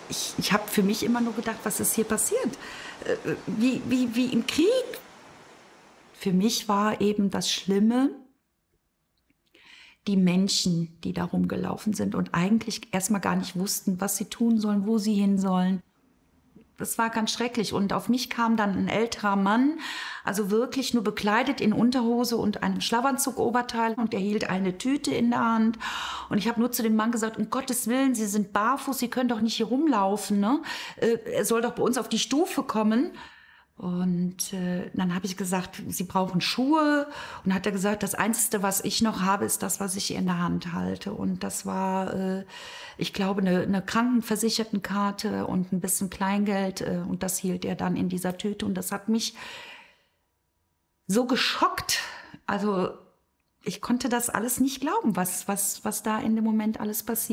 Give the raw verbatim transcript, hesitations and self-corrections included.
ich, ich habe für mich immer nur gedacht, was ist hier passiert? Äh, wie, wie, wie im Krieg. Für mich war eben das Schlimme, die Menschen, die da rumgelaufen sind und eigentlich erstmal gar nicht wussten, was sie tun sollen, wo sie hin sollen. Das war ganz schrecklich. Und auf mich kam dann ein älterer Mann, also wirklich nur bekleidet in Unterhose und einem Schlafanzug-Oberteil. Und er hielt eine Tüte in der Hand. Und ich habe nur zu dem Mann gesagt, um Gottes Willen, Sie sind barfuß, Sie können doch nicht hier rumlaufen, ne? Äh, er soll doch bei uns auf die Stufe kommen. Und äh, dann habe ich gesagt, Sie brauchen Schuhe. Und hat er gesagt, das Einzige, was ich noch habe, ist das, was ich hier in der Hand halte. Und das war, äh, ich glaube, eine, eine Krankenversichertenkarte und ein bisschen Kleingeld. Äh, und das hielt er dann in dieser Tüte. Und das hat mich so geschockt. Also ich konnte das alles nicht glauben, was, was, was da in dem Moment alles passiert.